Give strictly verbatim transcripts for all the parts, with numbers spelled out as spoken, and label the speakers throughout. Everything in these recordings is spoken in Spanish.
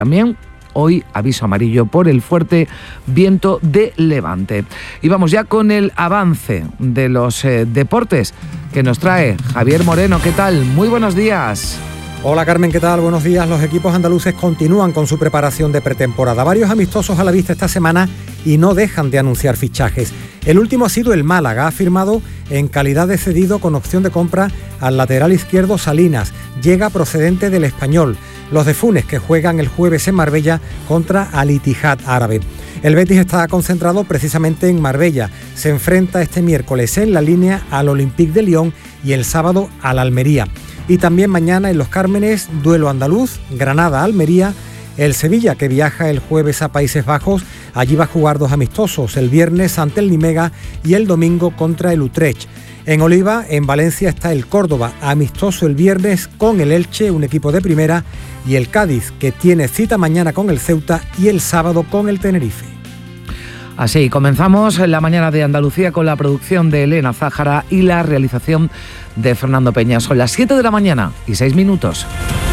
Speaker 1: También hoy aviso amarillo por el fuerte viento de levante. Y vamos ya con el avance de los eh, deportes que nos trae Javier Moreno. ¿Qué tal? Muy buenos días.
Speaker 2: Hola Carmen, ¿qué tal? Buenos días. Los equipos andaluces continúan con su preparación de pretemporada. Varios amistosos a la vista esta semana y no dejan de anunciar fichajes. El último ha sido el Málaga. Ha firmado en calidad de cedido con opción de compra al lateral izquierdo Salinas. Llega procedente del Español. Los de Funes, que juegan el jueves en Marbella contra Al Ittihad árabe. El Betis está concentrado precisamente en Marbella. Se enfrenta este miércoles en la línea al Olympique de Lyon y el sábado al Almería. Y también mañana en Los Cármenes, duelo andaluz, Granada-Almería. El Sevilla, que viaja el jueves a Países Bajos, allí va a jugar dos amistosos, el viernes ante el Nimega y el domingo contra el Utrecht. En Oliva, en Valencia, está el Córdoba, amistoso el viernes con el Elche, un equipo de primera, y el Cádiz, que tiene cita mañana con el Ceuta y el sábado con el Tenerife.
Speaker 1: Así, comenzamos la mañana de Andalucía con la producción de Elena Zájara y la realización de Fernando Peña. Son las siete de la mañana y seis minutos.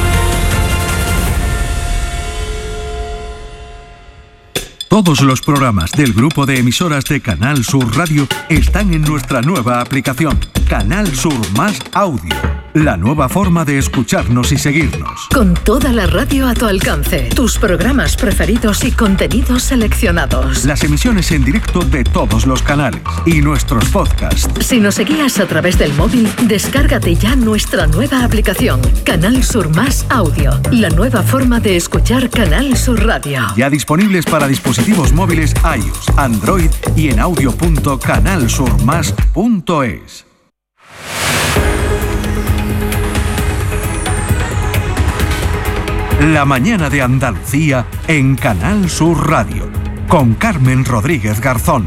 Speaker 3: Todos los programas del grupo de emisoras de Canal Sur Radio están en nuestra nueva aplicación, Canal Sur Más Audio. La nueva forma de escucharnos y seguirnos.
Speaker 4: Con toda la radio a tu alcance, tus programas preferidos y contenidos seleccionados.
Speaker 3: Las emisiones en directo de todos los canales y nuestros podcasts.
Speaker 4: Si nos seguías a través del móvil, descárgate ya nuestra nueva aplicación, Canal Sur Más Audio. La nueva forma de escuchar Canal Sur Radio.
Speaker 3: Ya disponibles para dispositivos móviles iOS, Android y en audio punto canal sur más punto es. La mañana de Andalucía en Canal Sur Radio, con Carmen Rodríguez Garzón.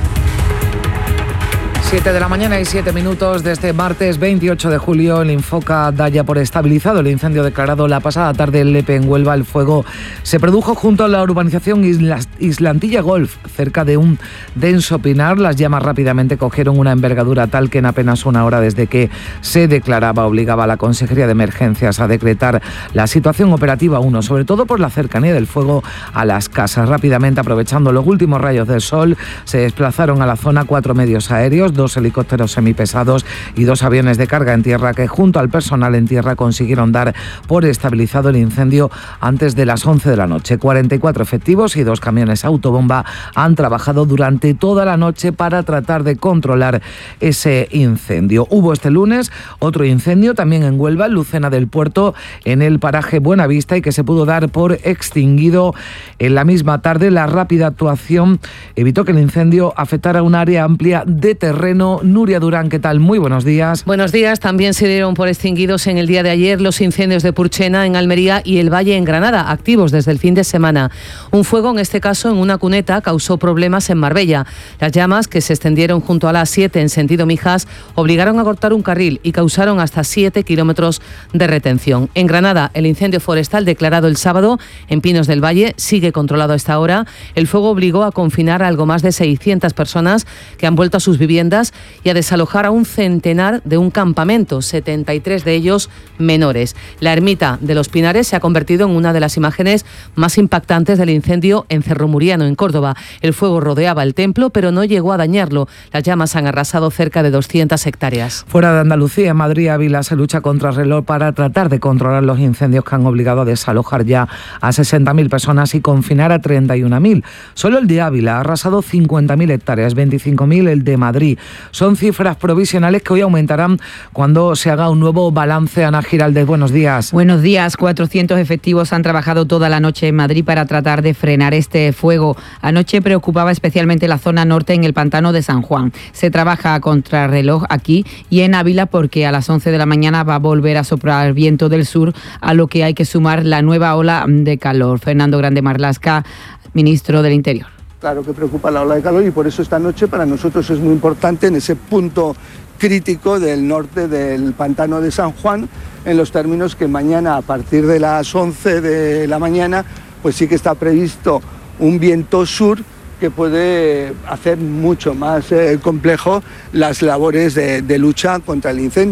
Speaker 1: siete de la mañana y siete minutos de este martes veintiocho de julio. El Infoca da ya por estabilizado el incendio declarado la pasada tarde en Lepe, en Huelva. El fuego se produjo junto a la urbanización Isla, Islantilla Golf, cerca de un denso pinar. Las llamas rápidamente cogieron una envergadura tal que en apenas una hora desde que se declaraba obligaba a la Consejería de Emergencias a decretar la situación operativa uno, sobre todo por la cercanía del fuego a las casas. Rápidamente, aprovechando los últimos rayos del sol, se desplazaron a la zona cuatro medios aéreos, dos helicópteros semipesados y dos aviones de carga en tierra que junto al personal en tierra consiguieron dar por estabilizado el incendio antes de las once de la noche. cuarenta y cuatro efectivos y dos camiones autobomba han trabajado durante toda la noche para tratar de controlar ese incendio. Hubo este lunes otro incendio también en Huelva, en Lucena del Puerto, en el paraje Buenavista, y que se pudo dar por extinguido en la misma tarde. La rápida actuación evitó que el incendio afectara un área amplia de terreno. Nuria Durán, ¿qué tal? Muy buenos días.
Speaker 5: Buenos días. También se dieron por extinguidos en el día de ayer los incendios de Purchena en Almería y el Valle en Granada, activos desde el fin de semana. Un fuego, en este caso en una cuneta, causó problemas en Marbella. Las llamas, que se extendieron junto a la A siete en sentido Mijas, obligaron a cortar un carril y causaron hasta siete kilómetros de retención. En Granada, el incendio forestal declarado el sábado en Pinos del Valle sigue controlado a esta hora. El fuego obligó a confinar a algo más de seiscientas personas que han vuelto a sus viviendas y a desalojar a un centenar de un campamento, setenta y tres de ellos menores. La ermita de los Pinares se ha convertido en una de las imágenes más impactantes del incendio en Cerro Muriano, en Córdoba. El fuego rodeaba el templo, pero no llegó a dañarlo. Las llamas han arrasado cerca de doscientas hectáreas.
Speaker 1: Fuera de Andalucía, en Madrid, Ávila, se lucha contra reloj para tratar de controlar los incendios que han obligado a desalojar ya a sesenta mil personas y confinar a treinta y una mil. Solo el de Ávila ha arrasado cincuenta mil hectáreas, veinticinco mil el de Madrid. Son cifras provisionales que hoy aumentarán cuando se haga un nuevo balance. Ana Giraldez, buenos días.
Speaker 6: Buenos días. cuatrocientos efectivos han trabajado toda la noche en Madrid para tratar de frenar este fuego. Anoche preocupaba especialmente la zona norte en el pantano de San Juan. Se trabaja a contrarreloj aquí y en Ávila porque a las once de la mañana va a volver a soplar viento del sur, a lo que hay que sumar la nueva ola de calor. Fernando Grande Marlaska, ministro del Interior.
Speaker 7: Claro que preocupa la ola de calor y por eso esta noche para nosotros es muy importante en ese punto crítico del norte del pantano de San Juan, en los términos que mañana a partir de las once de la mañana pues sí que está previsto un viento sur que puede hacer mucho más eh, complejo las labores de, de lucha contra el incendio.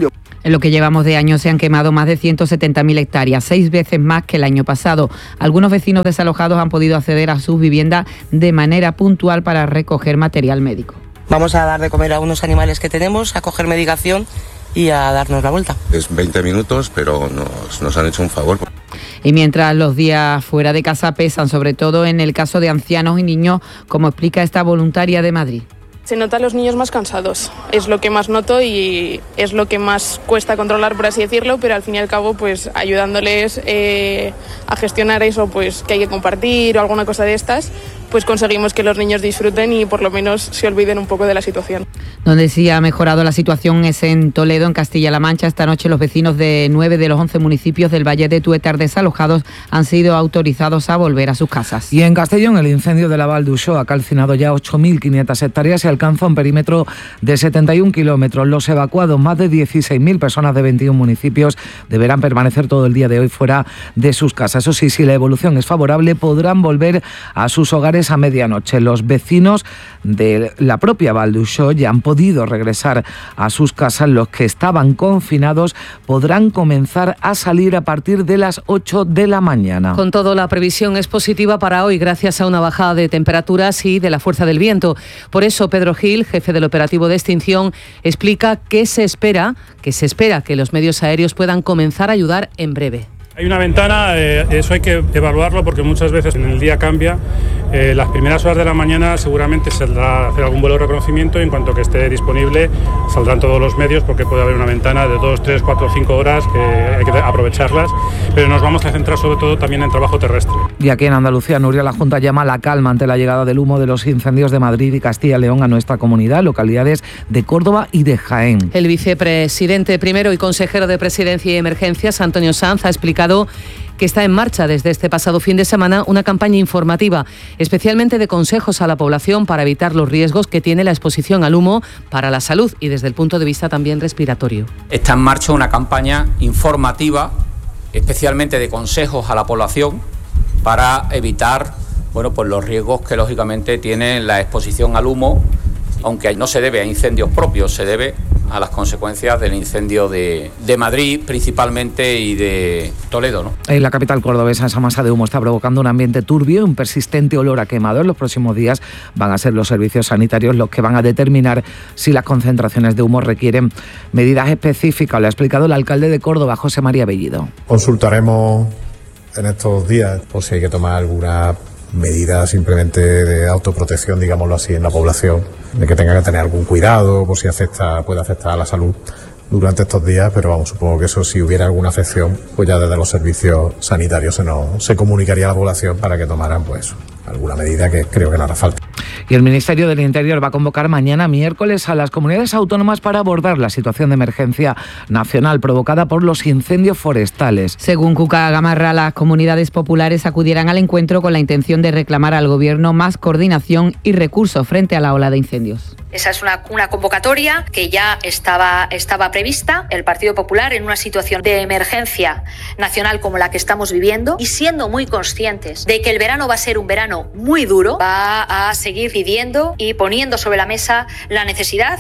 Speaker 6: En lo que llevamos de año se han quemado más de ciento setenta mil hectáreas, seis veces más que el año pasado. Algunos vecinos desalojados han podido acceder a sus viviendas de manera puntual para recoger material médico.
Speaker 8: Vamos a dar de comer a unos animales que tenemos, a coger medicación y a darnos la vuelta.
Speaker 9: Es veinte minutos, pero nos, nos han hecho un favor.
Speaker 6: Y mientras los días fuera de casa pesan, sobre todo en el caso de ancianos y niños, como explica esta voluntaria de Madrid.
Speaker 10: Se notan los niños más cansados, es lo que más noto y es lo que más cuesta controlar, por así decirlo, pero al fin y al cabo, pues ayudándoles eh, a gestionar eso, pues que hay que compartir o alguna cosa de estas, pues conseguimos que los niños disfruten y por lo menos se olviden un poco de la situación.
Speaker 6: Donde sí ha mejorado la situación es en Toledo, en Castilla-La Mancha. Esta noche los vecinos de nueve de los once municipios del Valle de Tuétar desalojados han sido autorizados a volver a sus casas.
Speaker 1: Y en Castellón, el incendio de la Val d'Uixó ha calcinado ya ocho mil quinientas hectáreas y alcanza un perímetro de setenta y un kilómetros. Los evacuados, más de dieciséis mil personas de veintiún municipios, deberán permanecer todo el día de hoy fuera de sus casas. Eso sí, si la evolución es favorable, podrán volver a sus hogares a medianoche. Los vecinos de la propia Val d'Uixó ya han podido regresar a sus casas. Los que estaban confinados podrán comenzar a salir a partir de las ocho de la mañana.
Speaker 5: Con todo, la previsión es positiva para hoy gracias a una bajada de temperaturas y de la fuerza del viento. Por eso, Pedro Gil, jefe del operativo de extinción, explica que se espera, que se espera que los medios aéreos puedan comenzar a ayudar en breve.
Speaker 11: Hay una ventana, eh, eso hay que evaluarlo porque muchas veces en el día cambia. Eh, las primeras horas de la mañana seguramente saldrá a hacer algún vuelo de reconocimiento y en cuanto que esté disponible saldrán todos los medios porque puede haber una ventana de dos, tres, cuatro, cinco horas que hay que aprovecharlas, pero nos vamos a centrar sobre todo también en trabajo terrestre.
Speaker 1: Y aquí en Andalucía, Nuria, la Junta llama a la calma ante la llegada del humo de los incendios de Madrid y Castilla y León a nuestra comunidad, localidades de Córdoba y de Jaén.
Speaker 5: El vicepresidente primero y consejero de Presidencia y Emergencias, Antonio Sanz, ha explicado que está en marcha desde este pasado fin de semana una campaña informativa, especialmente de consejos a la población para evitar los riesgos que tiene la exposición al humo para la salud y desde el punto de vista también respiratorio.
Speaker 12: Está en marcha una campaña informativa, especialmente de consejos a la población para evitar, bueno, pues los riesgos que lógicamente tiene la exposición al humo, aunque no se debe a incendios propios, se debe a las consecuencias del incendio de, de Madrid principalmente y de Toledo, ¿no?
Speaker 1: En la capital cordobesa, esa masa de humo está provocando un ambiente turbio y un persistente olor a quemado. En los próximos días van a ser los servicios sanitarios los que van a determinar si las concentraciones de humo requieren medidas específicas. Lo ha explicado el alcalde de Córdoba, José María Bellido.
Speaker 13: Consultaremos en estos días por si hay que tomar alguna medida simplemente de autoprotección, digámoslo así, en la población, de que tenga que tener algún cuidado por si afecta, puede afectar a la salud durante estos días, pero vamos, supongo que eso, si hubiera alguna afección, pues ya desde los servicios sanitarios se nos se comunicaría a la población para que tomaran pues alguna medida, que creo que no hará falta.
Speaker 1: Y el Ministerio del Interior va a convocar mañana miércoles a las comunidades autónomas para abordar la situación de emergencia nacional provocada por los incendios forestales.
Speaker 6: Según Cuca Gamarra, las comunidades populares acudirán al encuentro con la intención de reclamar al Gobierno más coordinación y recursos frente a la ola de incendios.
Speaker 14: Esa es una, una convocatoria que ya estaba, estaba prevista. El Partido Popular, en una situación de emergencia nacional como la que estamos viviendo y siendo muy conscientes de que el verano va a ser un verano muy duro, va a seguir pidiendo y poniendo sobre la mesa la necesidad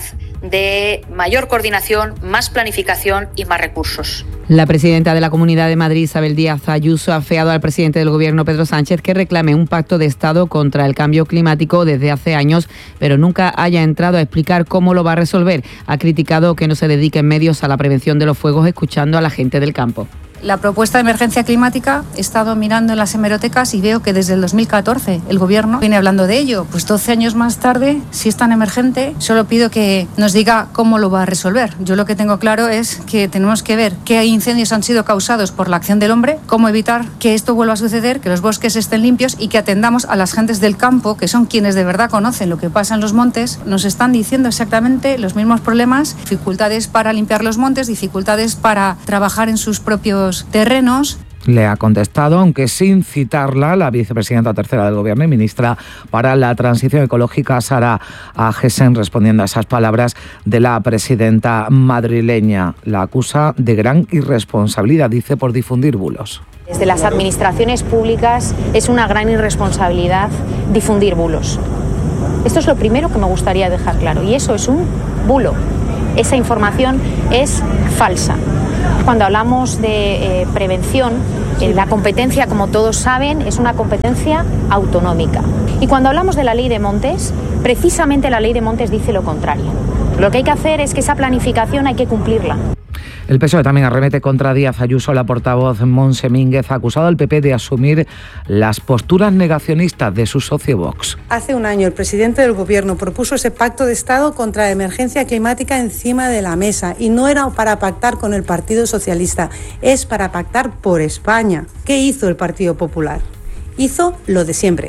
Speaker 14: de mayor coordinación, más planificación y más recursos.
Speaker 6: La presidenta de la Comunidad de Madrid, Isabel Díaz Ayuso, ha afeado al presidente del Gobierno, Pedro Sánchez, que reclame un pacto de Estado contra el cambio climático desde hace años, pero nunca haya entrado a explicar cómo lo va a resolver. Ha criticado que no se dediquen medios a la prevención de los fuegos escuchando a la gente del campo.
Speaker 15: La propuesta de emergencia climática, he estado mirando en las hemerotecas y veo que desde el dos mil catorce el Gobierno viene hablando de ello. Pues doce años más tarde, si es tan emergente, solo pido que nos diga cómo lo va a resolver. Yo lo que tengo claro es que tenemos que ver qué incendios han sido causados por la acción del hombre, cómo evitar que esto vuelva a suceder, que los bosques estén limpios y que atendamos a las gentes del campo, que son quienes de verdad conocen lo que pasa en los montes. Nos están diciendo exactamente los mismos problemas, dificultades para limpiar los montes, dificultades para trabajar en sus propios terrenos.
Speaker 1: Le ha contestado, aunque sin citarla, la vicepresidenta tercera del Gobierno y ministra para la Transición Ecológica, Sara Agesen, respondiendo a esas palabras de la presidenta madrileña. La acusa de gran irresponsabilidad, dice, por difundir bulos.
Speaker 16: Desde las administraciones públicas es una gran irresponsabilidad difundir bulos. Esto es lo primero que me gustaría dejar claro, y eso es un bulo. esa información es falsa. Cuando hablamos de eh, prevención, eh, la competencia, como todos saben, es una competencia autonómica. Y cuando hablamos de la ley de montes, precisamente la ley de montes dice lo contrario. Lo que hay que hacer es que esa planificación hay que cumplirla.
Speaker 1: El P S O E también arremete contra Díaz Ayuso. La portavoz Montse Mínguez ha acusado al P P de asumir las posturas negacionistas de su socio Vox.
Speaker 17: Hace un año el presidente del Gobierno propuso ese pacto de Estado contra la emergencia climática encima de la mesa y no era para pactar con el Partido Socialista, es para pactar por España. ¿Qué hizo el Partido Popular? Hizo lo de siempre,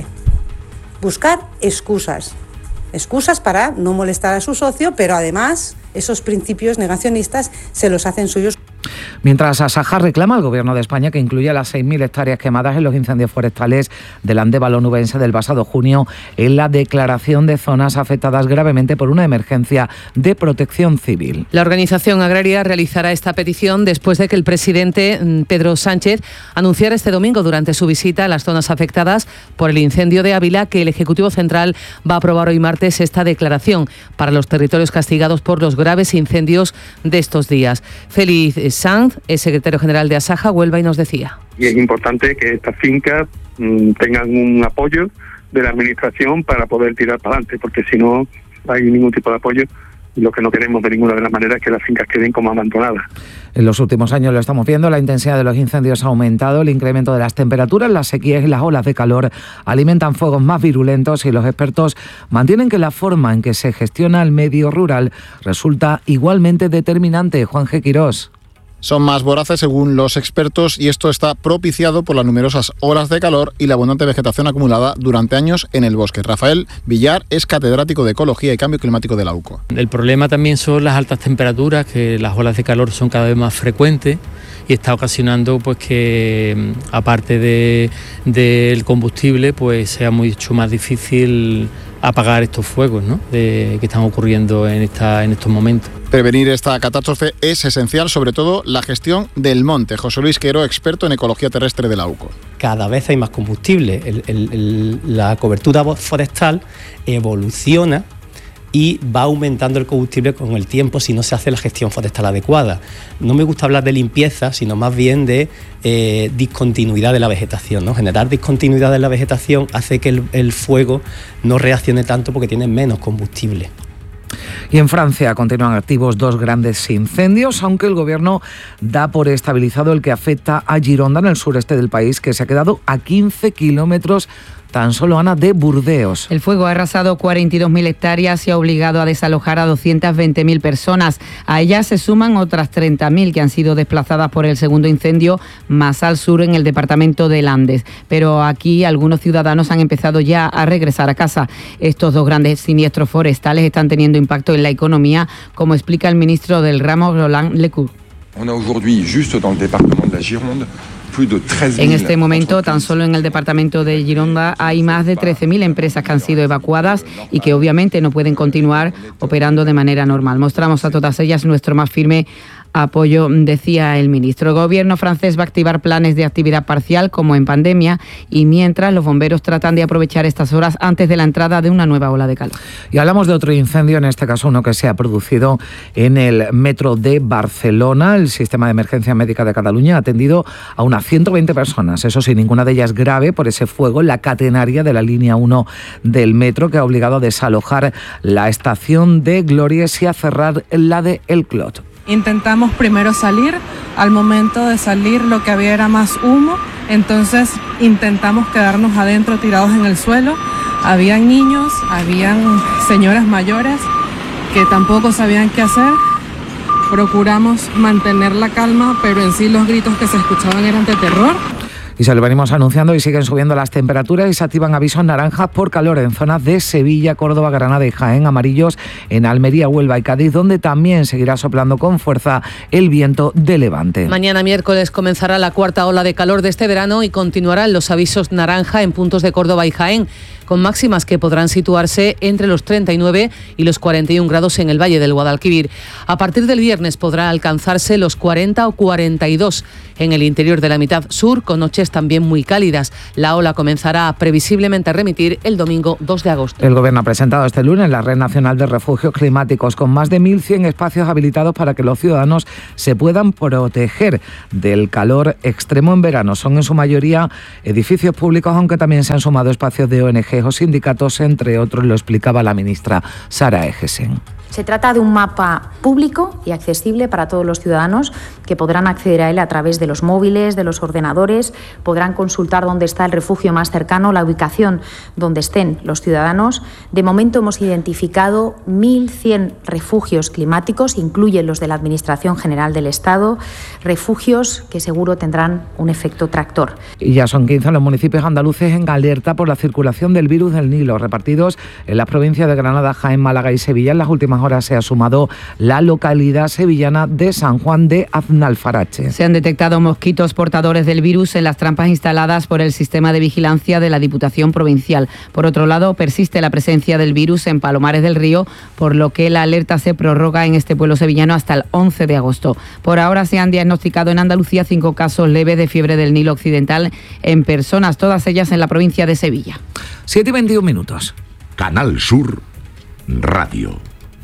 Speaker 17: buscar excusas. Excusas para no molestar a su socio, pero además esos principios negacionistas se los hacen suyos.
Speaker 1: Mientras Asaja reclama al Gobierno de España que incluya las seis mil hectáreas quemadas en los incendios forestales del Andévalo onubense del pasado junio en la declaración de zonas afectadas gravemente por una emergencia de protección civil.
Speaker 5: La organización agraria realizará esta petición después de que el presidente Pedro Sánchez anunciara este domingo durante su visita a las zonas afectadas por el incendio de Ávila que el Ejecutivo Central va a aprobar hoy martes esta declaración para los territorios castigados por los graves incendios de estos días. Félix Sanz, el secretario general de Asaja, Huelva, y nos decía.
Speaker 18: Y es importante que estas fincas mmm, tengan un apoyo de la administración para poder tirar para adelante, porque si no hay ningún tipo de apoyo, lo que no queremos de ninguna de las maneras es que las fincas queden como abandonadas.
Speaker 1: En los últimos años lo estamos viendo, la intensidad de los incendios ha aumentado, el incremento de las temperaturas, las sequías y las olas de calor alimentan fuegos más virulentos y los expertos mantienen que la forma en que se gestiona el medio rural resulta igualmente determinante. Juan G. Quirós.
Speaker 19: Son más voraces según los expertos y esto está propiciado por las numerosas olas de calor y la abundante vegetación acumulada durante años en el bosque. Rafael Villar es catedrático de Ecología y Cambio Climático de la U C O.
Speaker 20: El problema también son las altas temperaturas, que las olas de calor son cada vez más frecuentes y está ocasionando pues que aparte de, del combustible pues sea mucho más difícil apagar estos fuegos, ¿no?, de, que están ocurriendo en, esta, en estos momentos.
Speaker 19: Prevenir esta catástrofe es esencial, sobre todo la gestión del monte. José Luis Quero, experto en ecología terrestre de la U C O.
Speaker 21: Cada vez hay más combustible, el, el, el, la cobertura forestal evoluciona y va aumentando el combustible con el tiempo si no se hace la gestión forestal adecuada. No me gusta hablar de limpieza, sino más bien de eh, discontinuidad de la vegetación, ¿no? Generar discontinuidad de la vegetación hace que el, el fuego no reaccione tanto porque tiene menos combustible.
Speaker 1: Y en Francia continúan activos dos grandes incendios, aunque el gobierno da por estabilizado el que afecta a Gironda, en el sureste del país, que se ha quedado a quince kilómetros tan solo, Ana, de Burdeos.
Speaker 6: El fuego ha arrasado cuarenta y dos mil hectáreas y ha obligado a desalojar a doscientas veinte mil personas. A ellas se suman otras treinta mil que han sido desplazadas por el segundo incendio más al sur en el departamento de Landes. Pero aquí algunos ciudadanos han empezado ya a regresar a casa. Estos dos grandes siniestros forestales están teniendo impacto en la economía, como explica el ministro del ramo, Roland Lecourt.
Speaker 22: On a aujourd'hui, juste dans le département de la Gironde,
Speaker 6: en este momento, tan solo en el departamento de Gironda hay más de trece mil empresas que han sido evacuadas y que obviamente no pueden continuar operando de manera normal. Mostramos a todas ellas nuestro más firme apoyo, decía el ministro. El gobierno francés va a activar planes de actividad parcial como en pandemia y mientras los bomberos tratan de aprovechar estas horas antes de la entrada de una nueva ola de calor.
Speaker 1: Y hablamos de otro incendio, en este caso uno que se ha producido en el metro de Barcelona. El sistema de emergencia médica de Cataluña ha atendido a unas ciento veinte personas, eso sí, ninguna de ellas grave por ese fuego en la catenaria de la línea uno del metro que ha obligado a desalojar la estación de Glorias y a cerrar la de El Clot.
Speaker 23: Intentamos primero salir, al momento de salir lo que había era más humo, entonces intentamos quedarnos adentro tirados en el suelo. Habían niños, habían señoras mayores que tampoco sabían qué hacer. Procuramos mantener la calma, pero en sí los gritos que se escuchaban eran de terror.
Speaker 1: Y se lo venimos anunciando y siguen subiendo las temperaturas y se activan avisos naranjas por calor en zonas de Sevilla, Córdoba, Granada y Jaén, amarillos en Almería, Huelva y Cádiz, donde también seguirá soplando con fuerza el viento de levante.
Speaker 5: Mañana miércoles comenzará la cuarta ola de calor de este verano y continuarán los avisos naranja en puntos de Córdoba y Jaén. con máximas que podrán situarse entre los treinta y nueve y los cuarenta y un grados en el Valle del Guadalquivir. A partir del viernes podrá alcanzarse los cuarenta o cuarenta y dos en el interior de la mitad sur, con noches también muy cálidas. La ola comenzará previsiblemente a remitir el domingo dos de agosto.
Speaker 1: El Gobierno ha presentado este lunes la Red Nacional de Refugios Climáticos, con más de mil cien espacios habilitados para que los ciudadanos se puedan proteger del calor extremo en verano. Son en su mayoría edificios públicos, aunque también se han sumado espacios de O N G o sindicatos, entre otros, lo explicaba la ministra Sara Egesen.
Speaker 2: Se trata de un mapa público y accesible para todos los ciudadanos que podrán acceder a él a través de los móviles, de los ordenadores, podrán consultar dónde está el refugio más cercano, la ubicación donde estén los ciudadanos. De momento hemos identificado mil cien refugios climáticos, incluyen los de la Administración General del Estado, refugios que seguro tendrán un efecto tractor.
Speaker 1: Y ya son quince los municipios andaluces en alerta por la circulación del virus del Nilo, repartidos en las provincias de Granada, Jaén, Málaga y Sevilla. En las últimas horas se ha sumado la localidad sevillana de San Juan de Aznalfarache.
Speaker 6: Se han detectado mosquitos portadores del virus en las trampas instaladas por el sistema de vigilancia de la Diputación Provincial. Por otro lado, persiste la presencia del virus en Palomares del Río, por lo que la alerta se prorroga en este pueblo sevillano hasta el once de agosto. Por ahora se han diagnosticado en Andalucía cinco casos leves de fiebre del Nilo Occidental en personas, todas ellas en la provincia de Sevilla.
Speaker 1: siete y veintiún minutos.
Speaker 3: Canal Sur Radio.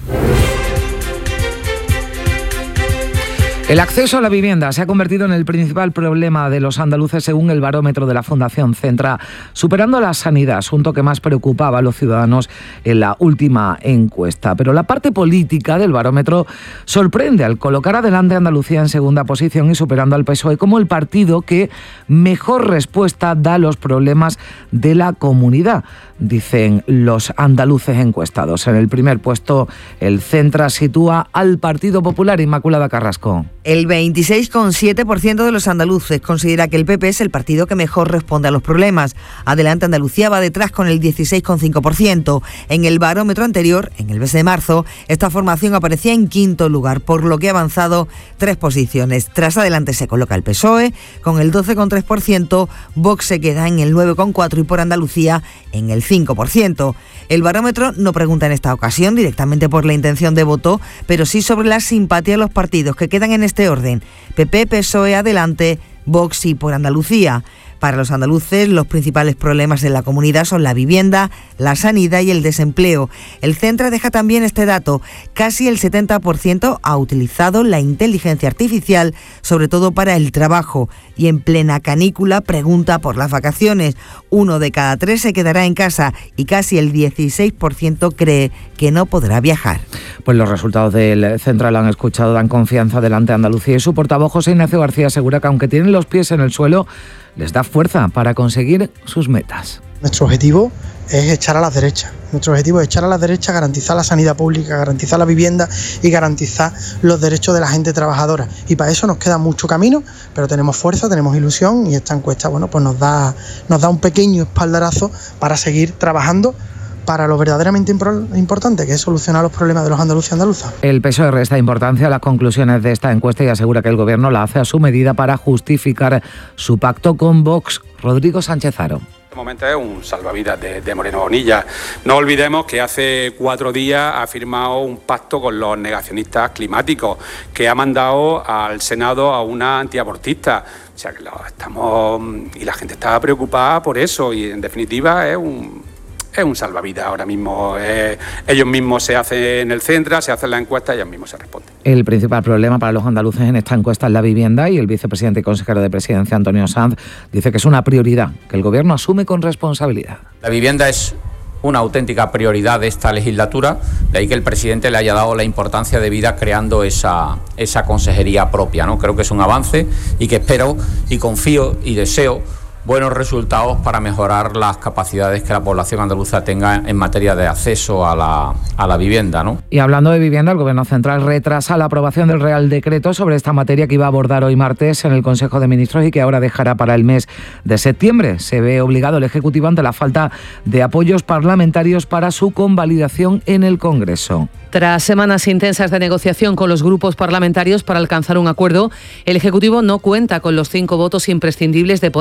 Speaker 1: El acceso a la vivienda se ha convertido en el principal problema de los andaluces, según el barómetro de la Fundación Centra, superando la sanidad, asunto que más preocupaba a los ciudadanos en la última encuesta. Pero la parte política del barómetro sorprende al colocar adelante a Andalucía en segunda posición y superando al P S O E como el partido que mejor respuesta da a los problemas de la comunidad, dicen los andaluces encuestados. En el primer puesto, el Centra sitúa al Partido Popular. Inmaculada Carrasco.
Speaker 4: El veintiséis coma siete por ciento de los andaluces considera que el P P es el partido que mejor responde a los problemas. Adelante Andalucía va detrás con el dieciséis coma cinco por ciento. En el barómetro anterior, en el mes de marzo, esta formación aparecía en quinto lugar, por lo que ha avanzado tres posiciones. Tras adelante se coloca el P S O E con el doce coma tres por ciento, Vox se queda en el nueve coma cuatro por ciento y por Andalucía en el cinco por ciento. El barómetro no pregunta en esta ocasión directamente por la intención de voto, pero sí sobre la simpatía de los partidos que quedan en este orden: P P, P S O E, Adelante, Vox y por Andalucía. Para los andaluces, los principales problemas de la comunidad son la vivienda, la sanidad y el desempleo. El Centra deja también este dato: casi el setenta por ciento ha utilizado la inteligencia artificial, sobre todo para el trabajo, y en plena canícula pregunta por las vacaciones. Uno de cada tres se quedará en casa y casi el dieciséis por ciento cree que no podrá viajar.
Speaker 1: Pues los resultados del Central han escuchado, dan confianza delante de Andalucía, y su portavoz José Ignacio García asegura que aunque tienen los pies en el suelo, les da fuerza para conseguir sus metas.
Speaker 24: Nuestro objetivo es echar a las derechas. Nuestro objetivo es echar a las derechas, garantizar la sanidad pública, garantizar la vivienda y garantizar los derechos de la gente trabajadora. Y para eso nos queda mucho camino, pero tenemos fuerza, tenemos ilusión, y esta encuesta, bueno, pues nos da, nos da un pequeño espaldarazo para seguir trabajando para lo verdaderamente importante, que es solucionar los problemas de los andaluces y andaluzas.
Speaker 1: El P S O E resta importancia a las conclusiones de esta encuesta y asegura que el Gobierno la hace a su medida para justificar su pacto con Vox. Rodrigo Sánchez Haro.
Speaker 25: Este momento es un salvavidas de, de Moreno Bonilla. No olvidemos que hace cuatro días ha firmado un pacto con los negacionistas climáticos, que ha mandado al Senado a una antiabortista. O sea, que lo estamos, y la gente está preocupada por eso, y en definitiva es un... Es un salvavidas ahora mismo. Eh, ellos mismos se hacen el Centra, se hacen la encuesta y ellos mismos se responden.
Speaker 1: El principal problema para los andaluces en esta encuesta es la vivienda, y el vicepresidente y consejero de Presidencia, Antonio Sanz, dice que es una prioridad que el Gobierno asume con responsabilidad.
Speaker 12: La vivienda es una auténtica prioridad de esta legislatura, de ahí que el presidente le haya dado la importancia debida creando esa, esa consejería propia, ¿no? Creo que es un avance y que espero y confío y deseo buenos resultados para mejorar las capacidades que la población andaluza tenga en materia de acceso a la, a la vivienda, ¿no?
Speaker 1: Y hablando de vivienda, el Gobierno Central retrasa la aprobación del Real Decreto sobre esta materia que iba a abordar hoy martes en el Consejo de Ministros y que ahora dejará para el mes de septiembre. Se ve obligado el Ejecutivo ante la falta de apoyos parlamentarios para su convalidación en el Congreso.
Speaker 5: Tras semanas intensas de negociación con los grupos parlamentarios para alcanzar un acuerdo, el Ejecutivo no cuenta con los cinco votos imprescindibles de Podemos.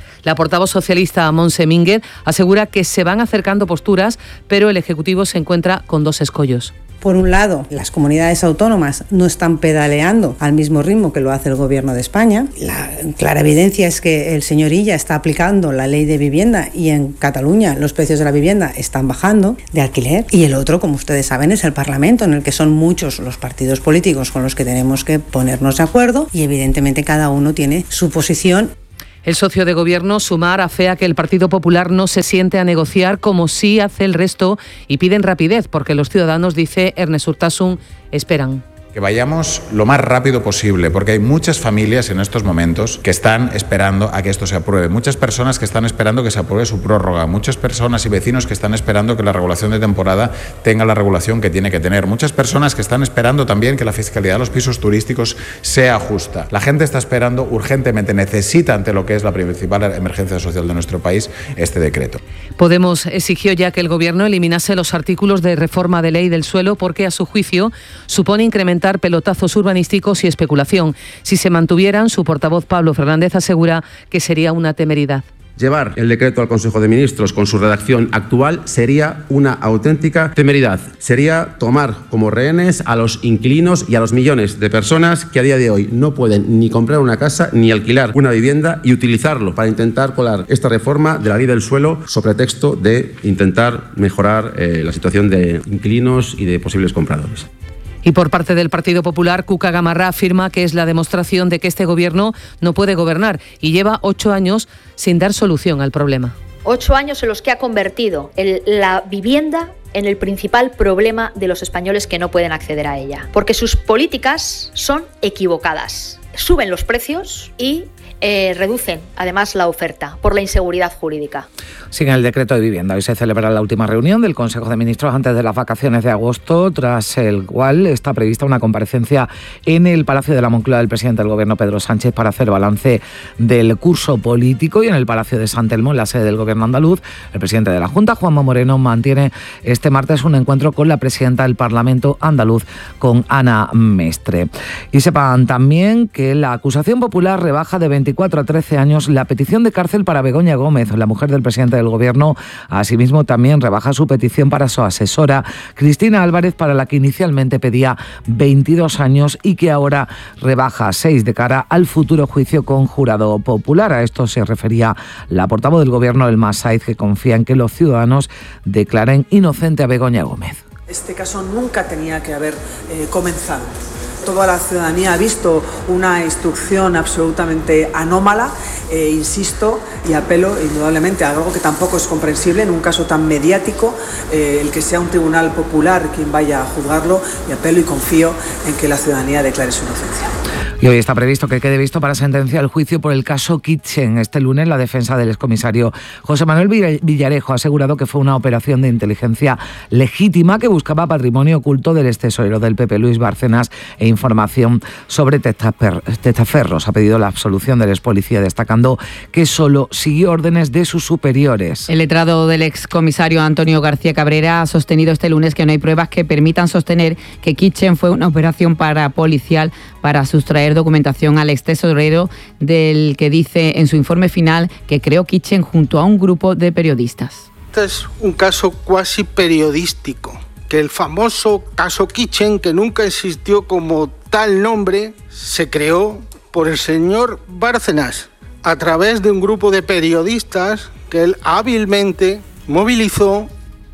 Speaker 5: La portavoz socialista Montse Mínguez asegura que se van acercando posturas, pero el Ejecutivo se encuentra con dos escollos.
Speaker 17: Por un lado, las comunidades autónomas no están pedaleando al mismo ritmo que lo hace el Gobierno de España. La clara evidencia es que el señor Illa está aplicando la ley de vivienda y en Cataluña los precios de la vivienda están bajando de alquiler. Y el otro, como ustedes saben, es el Parlamento, en el que son muchos los partidos políticos con los que tenemos que ponernos de acuerdo y evidentemente cada uno tiene su posición.
Speaker 5: El socio de gobierno, Sumar, afea que el Partido Popular no se siente a negociar como sí hace el resto y piden rapidez porque los ciudadanos, dice Ernest Urtasun, esperan.
Speaker 7: Que vayamos lo más rápido posible, porque hay muchas familias en estos momentos que están esperando a que esto se apruebe, muchas personas que están esperando que se apruebe su prórroga, muchas personas y vecinos que están esperando que la regulación de temporada tenga la regulación que tiene que tener, muchas personas que están esperando también que la fiscalidad de los pisos turísticos sea justa. La gente está esperando urgentemente, necesita, ante lo que es la principal emergencia social de nuestro país, este decreto.
Speaker 5: Podemos exigió ya que el Gobierno eliminase los artículos de reforma de ley del suelo porque, a su juicio, supone incrementar pelotazos urbanísticos y especulación. Si se mantuvieran, su portavoz Pablo Fernández asegura que sería una temeridad.
Speaker 8: Llevar el decreto al Consejo de Ministros con su redacción actual sería una auténtica temeridad. Sería tomar como rehenes a los inquilinos y a los millones de personas que a día de hoy no pueden ni comprar una casa ni alquilar una vivienda y utilizarlo para intentar colar esta reforma de la ley del suelo sobre pretexto de intentar mejorar eh, la situación de inquilinos y de posibles compradores.
Speaker 5: Y por parte del Partido Popular, Cuca Gamarra afirma que es la demostración de que este Gobierno no puede gobernar y lleva ocho años sin dar solución al problema.
Speaker 14: Ocho años en los que ha convertido el, la vivienda en el principal problema de los españoles que no pueden acceder a ella. Porque sus políticas son equivocadas. Suben los precios y eh, reducen además la oferta por la inseguridad jurídica.
Speaker 1: Sigue el decreto de vivienda. Hoy se celebra la última reunión del Consejo de Ministros antes de las vacaciones de agosto, tras el cual está prevista una comparecencia en el Palacio de la Moncloa del presidente del Gobierno, Pedro Sánchez, para hacer balance del curso político, y en el Palacio de San Telmo, en la sede del Gobierno andaluz, el presidente de la Junta, Juanma Moreno, mantiene este martes un encuentro con la presidenta del Parlamento andaluz, con Ana Mestre. Y sepan también que la acusación popular rebaja de veinticuatro a trece años la petición de cárcel para Begoña Gómez, la mujer del presidente del Gobierno. Asimismo, también rebaja su petición para su asesora, Cristina Álvarez, para la que inicialmente pedía veintidós años y que ahora rebaja a seis de cara al futuro juicio con jurado popular. A esto se refería la portavoz del Gobierno, Elma Saiz, que confía en que los ciudadanos declaren inocente a Begoña Gómez.
Speaker 9: Este caso nunca tenía que haber eh, comenzado. Toda la ciudadanía ha visto una instrucción absolutamente anómala, eh, insisto, y apelo indudablemente a algo que tampoco es comprensible en un caso tan mediático, eh, el que sea un tribunal popular quien vaya a juzgarlo, y apelo y confío en que la ciudadanía declare su inocencia.
Speaker 1: Y hoy está previsto que quede visto para sentencia el juicio por el caso Kitchen. Este lunes, la defensa del excomisario José Manuel Villarejo ha asegurado que fue una operación de inteligencia legítima que buscaba patrimonio oculto del extesorero del P P, Luis Bárcenas, e información sobre testaferros. Ha pedido la absolución del expolicía, destacando que solo siguió órdenes de sus superiores.
Speaker 6: El letrado del excomisario Antonio García Cabrera ha sostenido este lunes que no hay pruebas que permitan sostener que Kitchen fue una operación parapolicial para sustraer documentación al extesorero, del que dice en su informe final que creó Kitchen junto a un grupo de periodistas.
Speaker 10: Este es un caso cuasi periodístico, que el famoso caso Kitchen, que nunca existió como tal nombre, se creó por el señor Bárcenas a través de un grupo de periodistas que él hábilmente movilizó.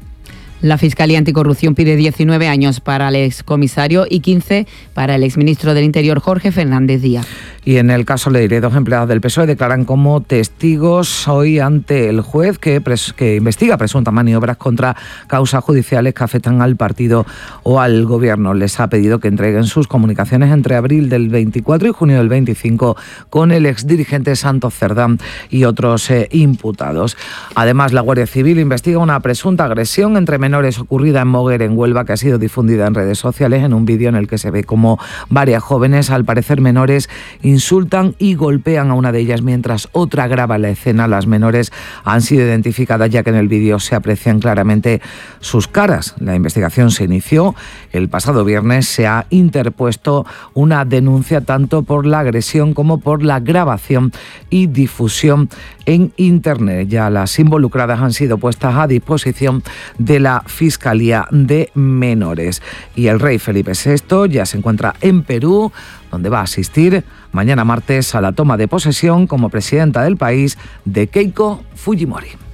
Speaker 6: La Fiscalía Anticorrupción pide diecinueve años para el excomisario y quince para el exministro del Interior, Jorge Fernández Díaz.
Speaker 1: Y en el caso Leire, dos empleados del P S O E declaran como testigos hoy ante el juez que, pres, que investiga presuntas maniobras contra causas judiciales que afectan al partido o al Gobierno. Les ha pedido que entreguen sus comunicaciones entre abril del veinticuatro y junio del veinticinco con el exdirigente Santos Cerdán y otros eh, imputados. Además, la Guardia Civil investiga una presunta agresión entre menores menores ocurrida en Moguer, en Huelva, que ha sido difundida en redes sociales en un vídeo en el que se ve como varias jóvenes, al parecer menores, insultan y golpean a una de ellas mientras otra graba la escena. Las menores han sido identificadas ya que en el vídeo se aprecian claramente sus caras. La investigación se inició el pasado viernes. Se ha interpuesto una denuncia tanto por la agresión como por la grabación y difusión en Internet. Ya las involucradas han sido puestas a disposición de la Fiscalía de Menores. Y el rey Felipe sexto ya se encuentra en Perú, donde va a asistir mañana martes a la toma de posesión como presidenta del país de Keiko Fujimori.